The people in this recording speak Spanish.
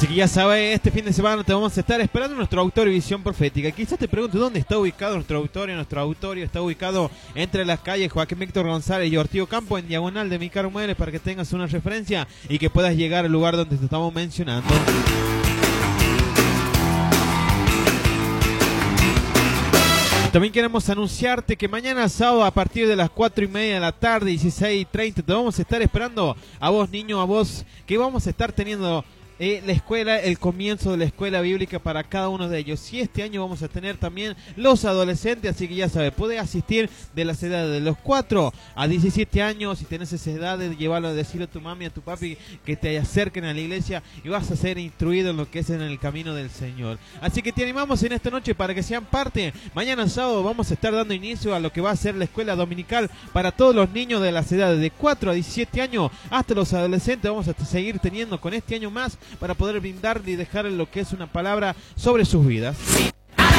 que ya sabes, este fin de semana te vamos a estar esperando en nuestro auditorio Visión Profética. Quizás te preguntes dónde está ubicado nuestro auditorio. Nuestro auditorio está ubicado entre las calles Joaquín Víctor González y Ortigo Campo, en diagonal de Micar Muebles, para que tengas una referencia y que puedas llegar al lugar donde te estamos mencionando. También queremos anunciarte que mañana sábado a partir de las 4:30 de la tarde, 16:30, te vamos a estar esperando a vos, niño, a vos, que vamos a estar teniendo la escuela, el comienzo de la escuela bíblica para cada uno de ellos. Y este año vamos a tener también los adolescentes, así que ya sabes, puedes asistir de las edades de los 4 a 17 años. Si tenés esa edad, de llevarlo a decirle a tu mami, a tu papi que te acerquen a la iglesia y vas a ser instruido en lo que es en el camino del Señor. Así que te animamos en esta noche para que sean parte. Mañana sábado vamos a estar dando inicio a lo que va a ser la escuela dominical para todos los niños de las edades de 4 a 17 años hasta los adolescentes. Vamos a seguir teniendo con este año más para poder brindarle y dejarle lo que es una palabra sobre sus vidas.